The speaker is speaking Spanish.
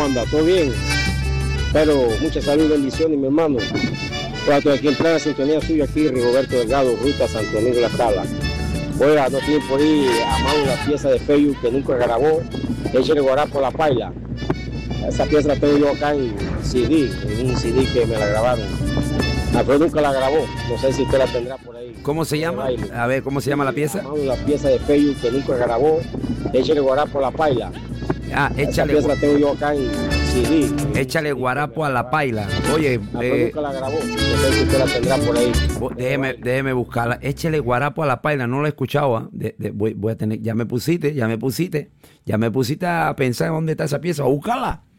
Anda, todo bien, pero mucha salud y bendiciones, mi hermano. Pues estoy aquí en plena sintonía suya, aquí, Rigoberto Delgado, Ruta Santo Domingo La Cala. Oiga, no tiene por ahí a mano una pieza de Facebook que nunca grabó, échale guarapo la paila. Esa pieza la tengo yo acá en CD, en un CD que me la grabaron. Alfredo nunca la grabó, no sé si usted la tendrá por ahí. ¿Cómo se llama? A ver, ¿cómo se llama la pieza? A mano una pieza de Facebook que nunca grabó, échale guarapo la paila. Échale. Esa pieza la tengo yo acá en CD. Échale guarapo a la paila. Oye, nunca la grabó. No sé si usted la tendrá por ahí. Déjeme buscarla. Échale guarapo a la paila. No la he escuchado. Voy a tener. Ya me pusiste a pensar en dónde está esa pieza. A buscarla.